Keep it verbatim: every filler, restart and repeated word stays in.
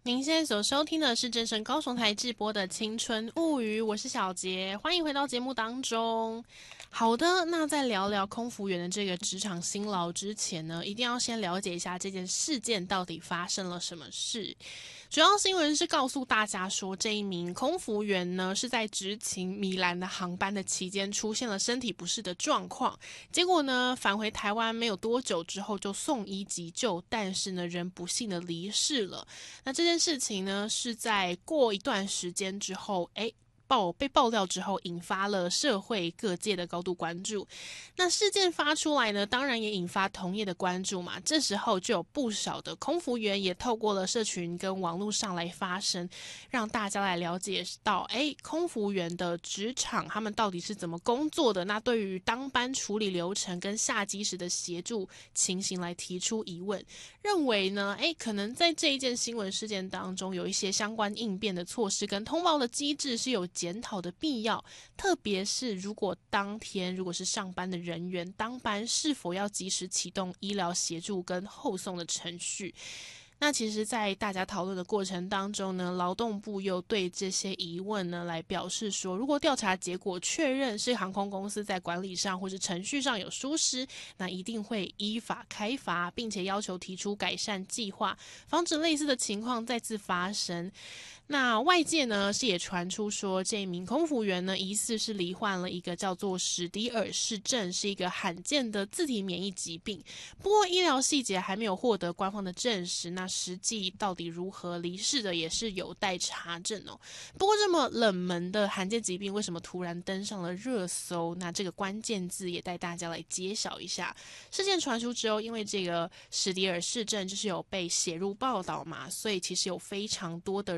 您现在所收听的是正声高雄台直播的《青春物语》，我是小杰，欢迎回到节目当中。好的，那在聊聊空服员的这个职场辛劳之前呢，一定要先了解一下这件事件到底发生了什么事。主要新闻是告诉大家说，这一名空服员呢是在执勤米兰的航班的期间出现了身体不适的状况，结果呢返回台湾没有多久之后就送医急救，但是呢人不幸的离世了。那这件事情呢是在过一段时间之后，哎。爆被爆料之后，引发了社会各界的高度关注。那事件发出来呢，当然也引发同业的关注嘛。这时候就有不少的空服员也透过了社群跟网络上来发声，让大家来了解到，哎，空服员的职场他们到底是怎么工作的？那对于当班处理流程跟下机时的协助情形来提出疑问，认为呢，哎，可能在这一件新闻事件当中，有一些相关应变的措施跟通报的机制是有检讨的必要，特别是如果当天如果是上班的人员当班，是否要及时启动医疗协助跟后送的程序。那其实在大家讨论的过程当中呢，劳动部又对这些疑问呢来表示说，如果调查结果确认是航空公司在管理上或是程序上有疏失，那一定会依法开罚，并且要求提出改善计划，防止类似的情况再次发生。那外界呢是也传出说，这一名空服员呢疑似是罹患了一个叫做史迪尔氏症，是一个罕见的自体免疫疾病。不过医疗细节还没有获得官方的证实，那实际到底如何离世的也是有待查证哦。不过这么冷门的罕见疾病为什么突然登上了热搜？那这个关键字也带大家来揭晓一下。事件传出之后，因为这个史迪尔氏症就是有被写入报道嘛，所以其实有非常多的